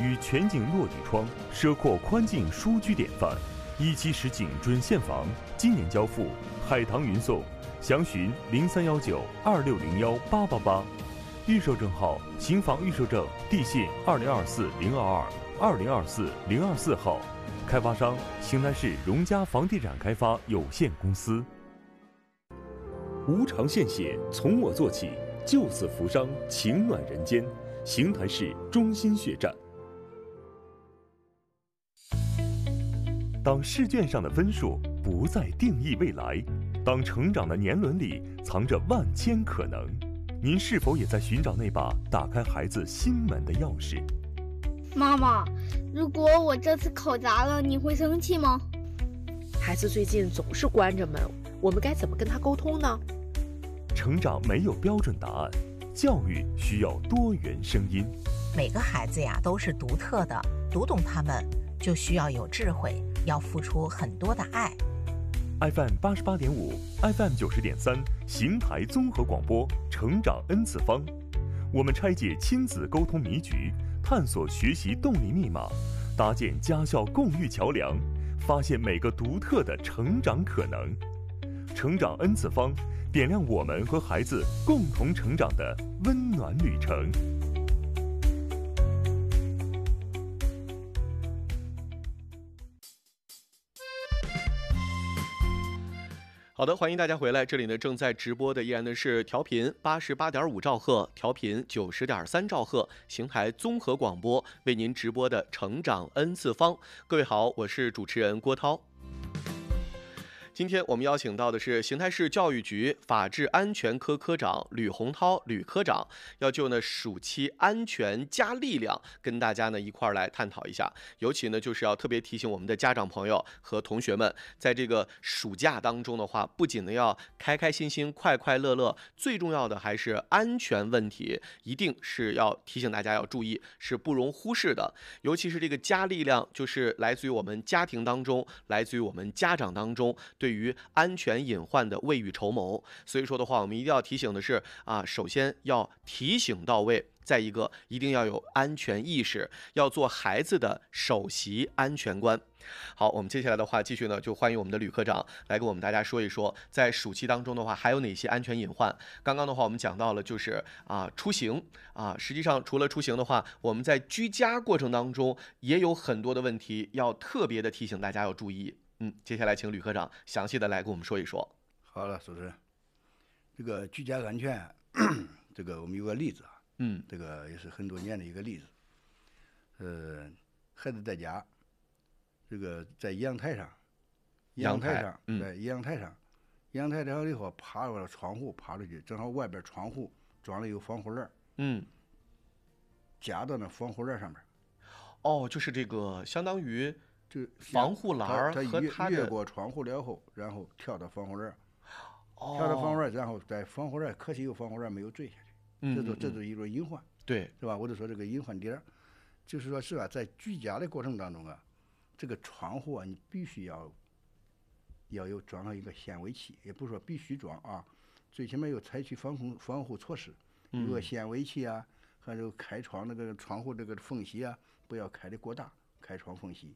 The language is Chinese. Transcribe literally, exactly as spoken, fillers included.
与全景落地窗、奢阔宽境舒居典范，一期使景准现房，今年交付，海棠云送，详询零三幺九二六零幺八八八。预售证号：新房预售证，地信二零二四零二二二零二四零二四号，开发商邢台市荣嘉房地产开发有限公司。无偿献血，从我做起，救死扶伤，情暖人间。邢台市中心血站。当试卷上的分数不再定义未来，当成长的年轮里藏着万千可能，您是否也在寻找那把打开孩子心门的钥匙？ 妈妈，如果我这次考砸了，你会生气吗？ 孩子最近总是关着门，我们该怎么跟他沟通呢？ 成长没有标准答案，教育需要多元声音。 每个孩子呀都是独特的，读懂他们就需要有智慧，要付出很多的爱。 F M 八十八点五 ，F M 九十点三，邢台综合广播，成长 N 次方。我们拆解亲子沟通迷局，探索学习动力密码，搭建家校共育桥梁，发现每个独特的成长可能。成长 N 次方，点亮我们和孩子共同成长的温暖旅程。 好的，欢迎大家回来。这里呢正在直播的依然的是调频八十八点五兆赫、调频九十点三兆赫，邢台综合广播为您直播的成长 N 次方。各位好，我是主持人郭涛。今天我们邀请到的是邢台市教育局法制安全科科长吕洪涛吕科长，要就呢暑期安全加力量跟大家呢一块儿来探讨一下。尤其呢就是要特别提醒我们的家长朋友和同学们，在这个暑假当中的话，不仅呢要开开心心快快乐乐，最重要的还是安全问题，一定是要提醒大家要注意，是不容忽视的。尤其是这个加力量，就是来自于我们家庭当中，来自于我们家长当中对于安全隐患的未雨绸缪。所以说的话，我们一定要提醒的是啊，首先要提醒到位，再一个一定要有安全意识，要做孩子的首席安全官。好，我们接下来的话继续呢，就欢迎我们的吕科长来跟我们大家说一说，在暑期当中的话还有哪些安全隐患。刚刚的话我们讲到了就是啊出行啊，实际上除了出行的话，我们在居家过程当中也有很多的问题要特别的提醒大家要注意。嗯，接下来请吕科长详细的来跟我们说一说。 好了，主持人，这个居家安全，这个我们有个例子啊， 嗯， 这个也是很多年的一个例子。呃，孩子在家，这个在阳台上，阳台上， 嗯、 在阳台上，阳台上以后爬到窗户爬出去，正好外边窗户装了一个防护栏， 嗯， 夹到那防护栏上面。 哦，就是这个相当于。 就防护栏和它越过窗户了后，然后跳到防护栏， 哦、 跳到防护栏，然后在防护栏，可惜有防护栏没有坠下去， 嗯、 这就这就是一种隐患， 对， 是吧？我就说这个隐患点，就是说是吧，在居家的过程当中啊，这个窗户啊，你必须要要有装上一个显微器，也不是说必须装啊，最起码要采取防控防护措施，有个显微器啊，还有开窗那个窗户这个缝隙啊，不要开的过大，开窗缝隙。